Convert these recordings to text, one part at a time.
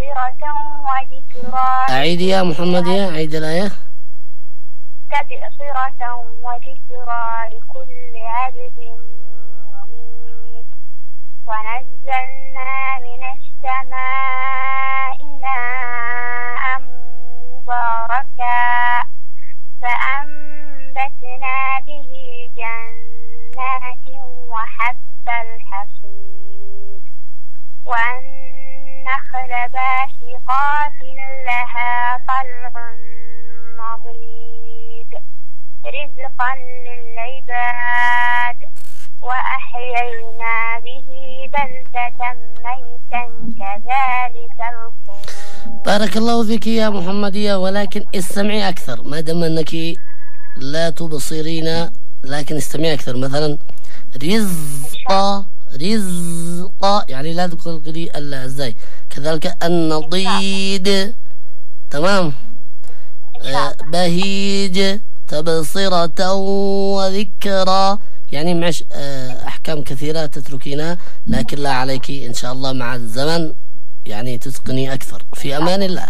وذكرى. أعيد يا محمد، يا أعيد الآية. تبصرة وذكرى لكل عبد منيب. ونزلنا من السماء ماء مباركا فأنبتنا به جنات وحب الحصيد والنخل باسقات لها طلع نضيد رزقا للعباد وأحيينا به بلدة ميتا كذلك الخروج. بارك الله فيك يا محمدية، ولكن استمعي أكثر ما دام أنك لا تبصرين، لكن استمعي أكثر. مثلا رزق يعني لا تقولي إلا إزاي. كذلك النضيد، تمام. بهيج، تبصرة وذكرى، يعني معش أحكام كثيرة تتركينها، لكن لا عليك إن شاء الله مع الزمن يعني تتقني أكثر. في أمان الله.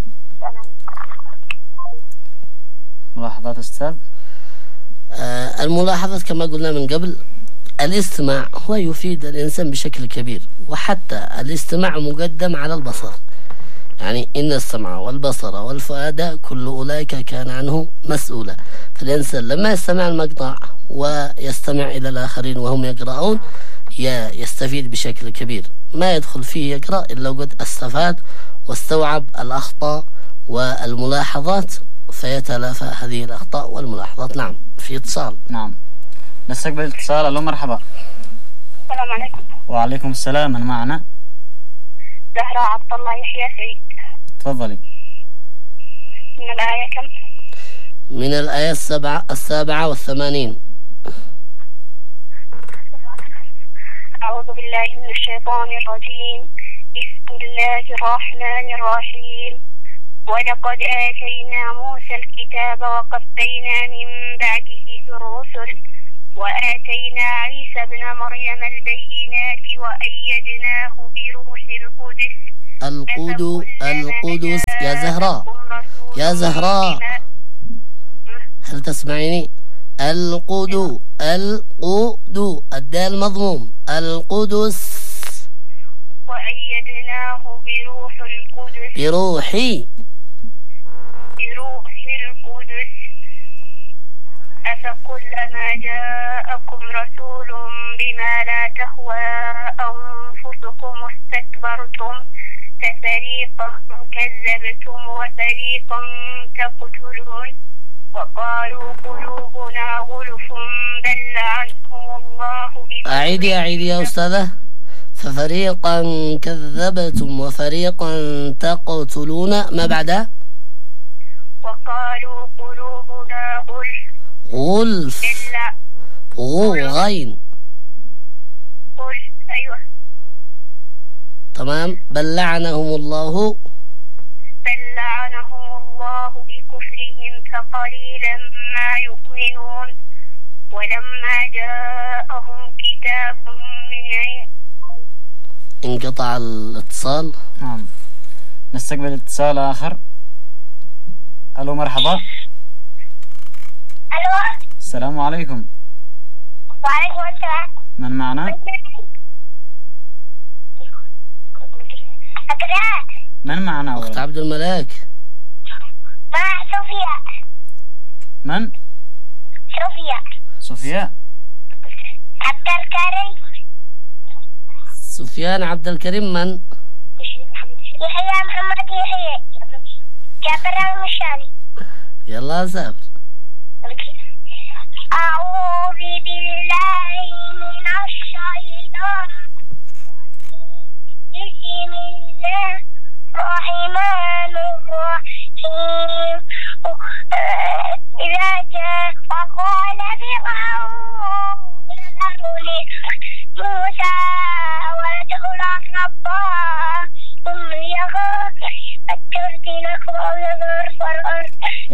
ملاحظات أستاذ؟ الملاحظات كما قلنا من قبل، الاستماع هو يفيد الإنسان بشكل كبير، وحتى الاستماع مقدم على البصر. يعني إن السمع والبصر والفؤاد كل أولئك كان عنه مسؤولا. فالإنسان لما يستمع المقطع ويستمع إلى الآخرين وهم يقرؤون يستفيد بشكل كبير. ما يدخل فيه يقرأ إلا وقد استفاد واستوعب الأخطاء والملاحظات، فيتلافى هذه الأخطاء والملاحظات. نعم. في اتصال. نعم، نستقبل اتصال. ألو، مرحبا. السلام عليكم. وعليكم السلام. من معنا؟ زهراء عبد الله يحيى سعيد. تفضلي. من الآية كم؟ من الآية 87. أعوذ بالله من الشيطان الرجيم. بسم الله الرحمن الرحيم. ولقد آتينا موسى الكتاب وقفينا من بعده بالرسل وآتينا عيسى ابن مريم البينات وأيدناه بروح القدس. يا زهراء هل تسمعيني؟ القدو الدال مضموم. القدس. وأيدناه بروح القدس. بروح القدس. أفكلما جاءكم رسول بما لا تهوى أنفسكم استكبرتم ففريقا كذبتم وفريقا تقتلون وقالوا قلوبنا غلف بل لعنهم الله بكفرهم. أعيدي يا أستاذة. ففريقا كذبتم وفريقا تقتلون، ما بعدها؟ وقالوا قلوبنا غلف. غين. أيوة تمام. بل لعنهم الله بكفرهم فقليلا ما يؤمنون ولما جاءهم كتاب من عند. انقطع الاتصال. نعم، نستقبل اتصال آخر. ألو، مرحبا. ألو، السلام عليكم. وعليكم السلام. من معنا؟ من معنا؟ أخت عبد الملاك. مع صوفيا. من؟ صوفيا. عبد الكريم. سفيان عبد الكريم. من؟ يحيى محمد يحيى. جابر المشاني. يلا سافر. أعوذ بالله من الشيطان. بسم الله الرحمن الرحيم. إذا جاء وقال فرعون ذرني موسى ورسول رباه ثم يغار فترتلك ويذر فرعون.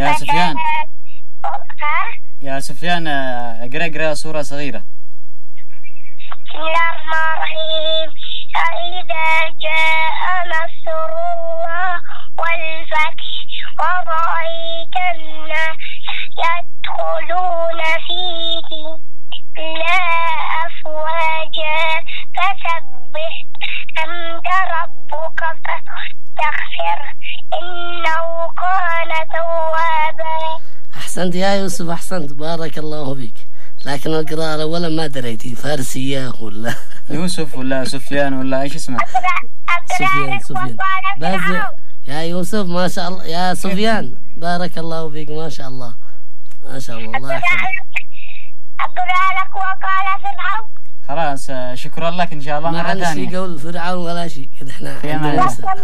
يا سفيان اقرأ سورة صغيرة. بسم الله الرحمن الرحيم. فإذا جاء نصر الله والفتح ورأيت الناس يدخلون فيه لا أفواجا فسبح حمد ربك فاستغفر إنه كان توابا. أحسنت يا يوسف، أحسنت، بارك الله فيك. لكن القراءة الأولى ما دريتي فارسية ولا يوسف ولا سفيان ولا ايش اسمه؟ سفيان. بس يا يوسف ما شاء الله، يا سفيان بارك الله فيك، ما شاء الله ما شاء الله، الله يحفظك. أقرأ لك وقال فرعون. خلاص شكرا لك ان شاء الله ما مرة عندنا شيء ثانية. قول فرعون ولا شيء كذا، احنا في أمان عندنا الله.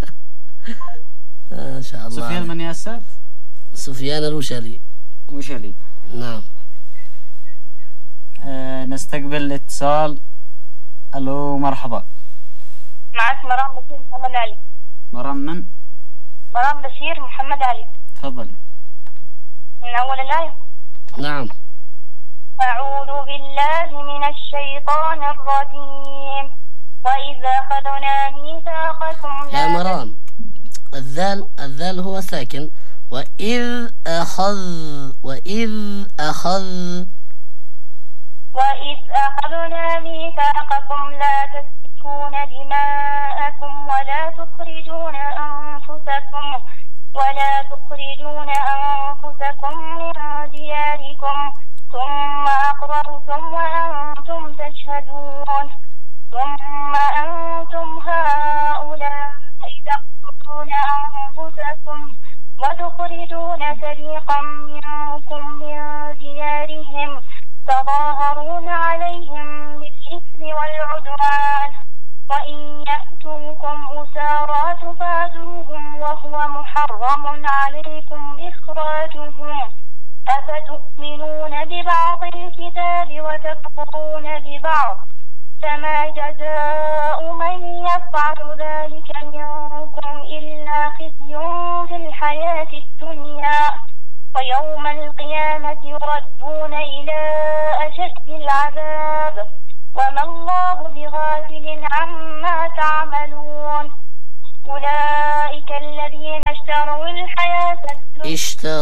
ما شاء الله. سفيان من يا أستاذ؟ سفيان الوشلي. وشلي. نعم. نستقبل اتصال. الو مرحبا. معك مرام بشير محمد علي. مرام من؟ مرام بشير محمد علي. تفضلي. من أول الآية. نعم. أعوذ بالله من الشيطان الرجيم وإذا أخذنا ميثاقكم يا مرام، الذال هو ساكن. وإذ أخذنا ميثاقكم لا تسفكون دماءكم ولا تخرجون أنفسكم من دياركم ثم أقررتم وأنتم تشهدون ثم أنتم هؤلاء تقتلون أنفسكم وتخرجون فريقا منكم من ديارهم تظاهرون عليهم بالإثم والعدوان وإن يأتوكم أسارى تفادوهم وهو محرم عليكم إخراجهم أفتؤمنون ببعض الكتاب وتكفرون ببعض فما جزاء من يفعل ذلك منكم إلا خزي في الحياة الدنيا ويوم القيامة يردون إلى أشد العذاب وما الله بغافل عما تعملون أولئك الذين اشتروا الحياة الدنيا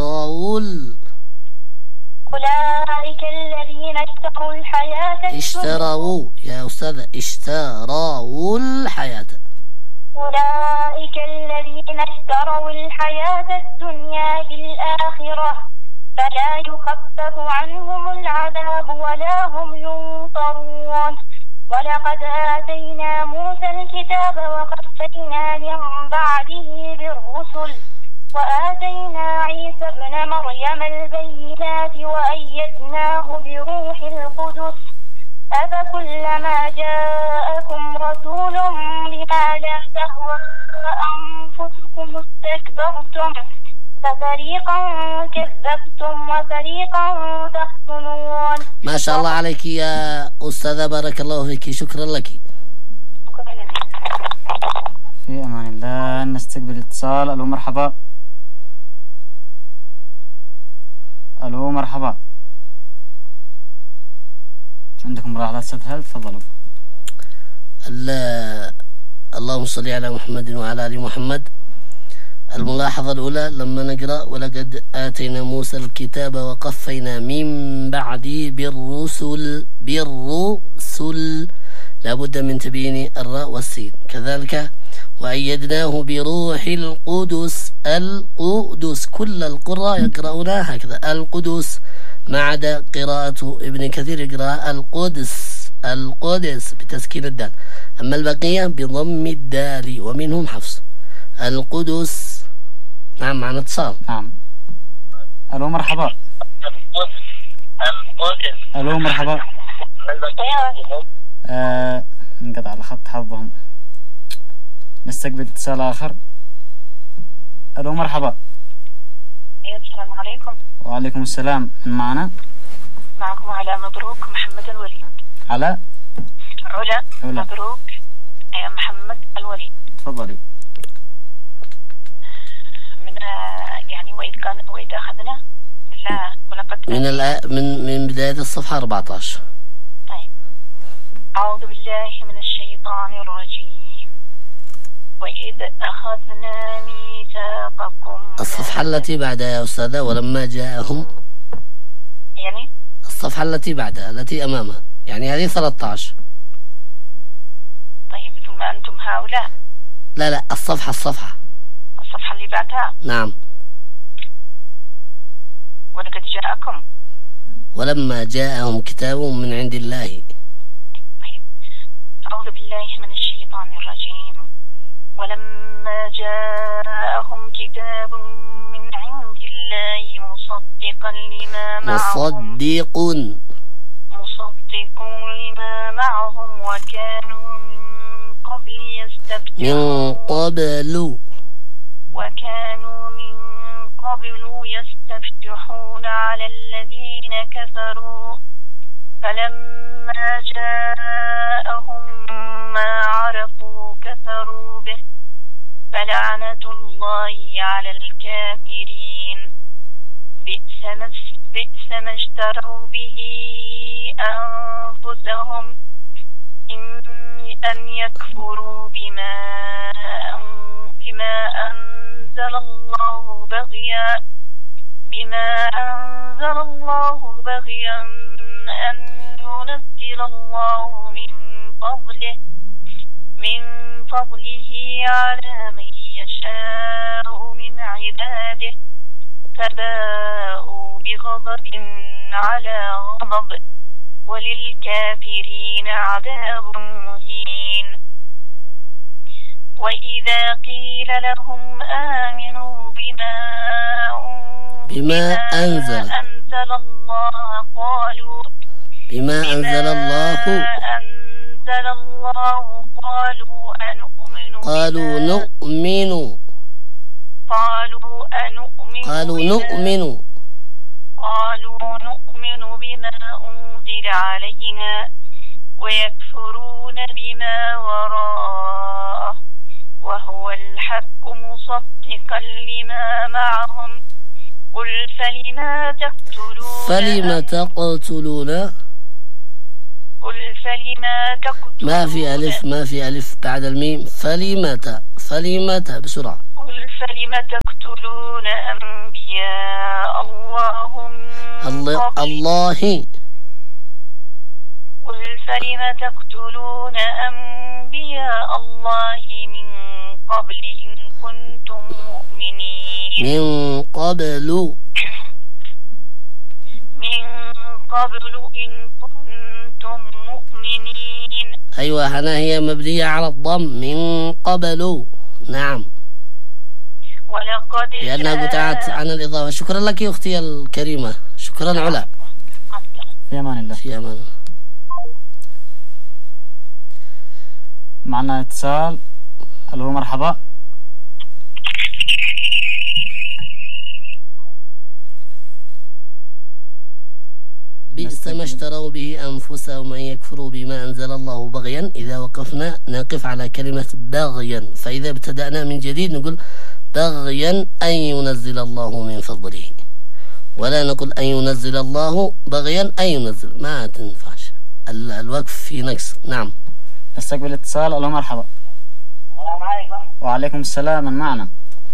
اشتروا يا أستاذ، اشتروا الحياة. أولئك الذين اشتروا الحياة الدنيا بالآخرة فلا يخفف عنهم العذاب ولا هم ينصرون ولقد آتينا موسى الكتاب وقفينا من بعده بالرسل وآتينا عيسى ابن مريم البينات وأيدناه بروح القدس أفكلما جاءكم رسول بما لا تهوى أنفسكم استكبرتم ففريقا كذبتم وفريقا تقتلون. ما شاء الله عليك يا أستاذة، بارك الله فيك، شكرا لك. في أمان الله. نستقبل اتصال. الو مرحبا. الو مرحبا. عندكم ملاحظات أستاذ هل؟ تفضلوا. اللهم صل على محمد وعلى آل محمد. الملاحظة الأولى لما نقرأ ولقد آتينا موسى الكتاب وقفينا من بعده بالرسل لابد من تبيين الراء والسين. كذلك وأيدناه بروح القدس. القدس كل القراء يقرؤونها هكذا القدس ما عدا قراءة ابن كثير يقرأ القدس بتسكين الدال، أما البقية بضم الدال ومنهم حفص. القدس. نعم معنا اتصال. نعم. الو مرحبا. الو مرحبا. انقطع الخط حظهم. نستقبل اتصال آخر. الو مرحبا. السلام عليكم. وعليكم السلام. من معنا؟ معكم علاء مبروك محمد الوليد. علاء مبروك محمد الوليد. تفضلي. من يعني وإذ أخذنا بالله ولقد من بداية الصفحة 14. طيب. أعوذ بالله من الشيطان الرجيم. وإذ أخذنا ميثاقكم. الصفحة التي بعدها يا أستاذة ولما جاءهم. يعني الصفحة التي بعدها التي أمامها، يعني هذه 13. طيب ثم أنتم هؤلاء. لا الصفحة الصفحة اللي بعدها. نعم. ولقد جاءكم. ولما جاءهم كتاب من عند الله. طيب أعوذ بالله من الشيطان الرجيم. ولما جاءهم كتاب من عند الله مصدق لما معهم وكانوا من قبل يستفتحون على الذين كفروا فلما جاءهم ما عرفوا كفروا به فلعنة الله على الكافرين. بئس ما اشتروا به أنفسهم أن يكفروا بما أنزل الله بغيا أن ينزل الله من فضله على من يشاء من عباده فباءوا بغضب على غضب وللكافرين عذاب مهين. وإذا قيل لهم آمنوا بما أنزل الله قالوا نؤمن بما أنزل علينا ويكفرون بما وراءه وهو الحق مصدقا لما معهم قل فلم تقتلون ما في ألف بعد الميم. فلمة بسرعة. قل فلم تقتلون أنبياء الله من قبل قل فلم تقتلون أنبياء الله من قبل إن كنتم مؤمنين. من قبل إن كنتم مؤمنين. أيوة هنا هي مبنية على الضم من قبل. نعم ولقد لأنها قطعت عن الإضافة. شكرا لك يا أختي الكريمة. شكرا علا. في أمان الله. في أمان الله. معنا اتصال. ألو مرحبا. بئس ما اشتروا به أنفسهم أن يكفروا بما أنزل الله بغيا. إذا وقفنا نقف على كلمة بغيا، فإذا ابتدأنا من جديد نقول بغيا أن ينزل الله من فضله، ولا نقول أن ينزل الله بغيا أن ينزل، ما تنفعش، الوقف في نقص. نعم. نستقبل اتصال. ألو مرحبا. السلام عليكم. وعليكم السلام. من معنا؟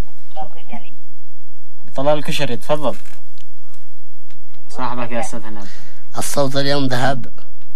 طلال الكشري. تفضل. صاحبك يا أستاذ هلال. الصوت اليوم ذهب.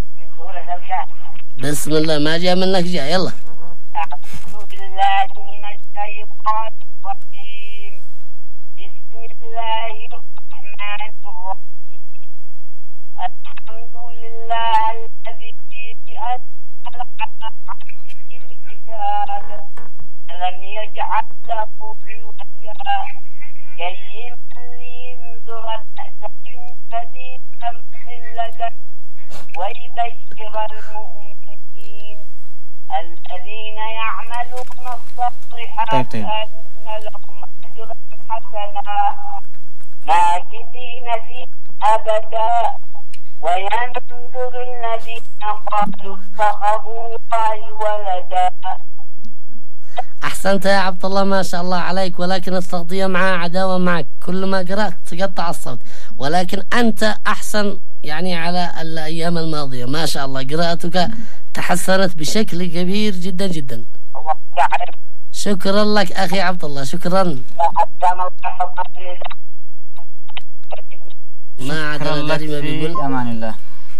بسم الله ما جاء منك جاء. يلا. أعوذ بالله من الشيطان الرجيم. بسم الله الرحمن الرحيم. الحمد لله الذي أنزل على عبده الكتاب ولم يجعل له عوجا قيما لينذر بأسا شديدا من لدنه ويبشر المؤمنين الذين يعملون الصالحات أن لهم أجرا حسنا ماكثين فيه أبدا وينذر الذين قالوا اتخذوا الله ولدا. أحسنت يا عبد الله ما شاء الله عليك، ولكن التغطية معها عداوة معك، كل ما قرأت تقطع الصوت، ولكن أنت أحسن يعني على الأيام الماضية ما شاء الله، قراءتك تحسنت بشكل كبير جدا جدا. شكرا لك أخي عبد الله، شكرا. ما عدا داري في أمان الله.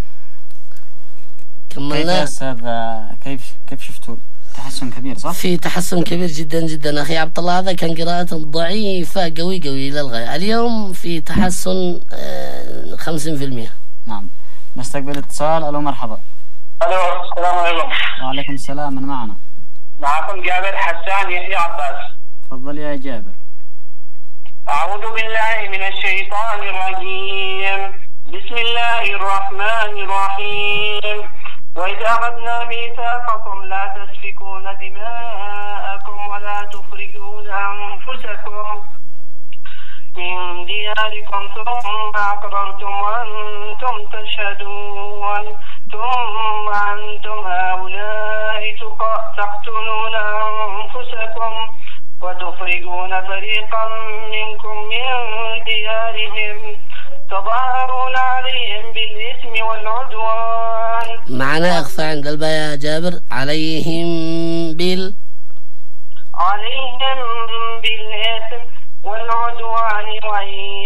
كملنا. كيف يا أستاذ، كيف شفتوا تحسن كبير صح؟ في تحسن كبير جدا جدا أخي عبد الله. هذا كان قراءة ضعيفة قوي إلى الغاية. اليوم في تحسن 50%. نعم. نستقبل اتصال. ألو مرحبا. الو السلام عليكم. وعليكم السلام. من معنا؟ معكم جابر حسان يحيى عباس. تفضل يا جابر. أعوذ بالله من الشيطان الرجيم. بسم الله الرحمن الرحيم. وإذا أخذنا ميثاقكم لا تسفكون دماءكم ولا تخرجون أنفسكم من دياركم ثم أقررتم وأنتم تشهدون ثم أنتم هؤلاء تقتلون أنفسكم وتخرجون فريقا منكم من ديارهم تظاهرون عليهم بالإثم والعدوان. معنا إخفاء عند الباء يا جابر. عليهم بالإثم والعدوان وإن